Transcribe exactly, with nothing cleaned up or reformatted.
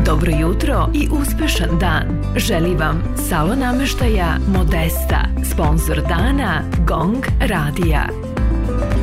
Dobro jutro i uspešan dan. Želi vam salon nameštaja Modesta, sponzor dana Gong Radija.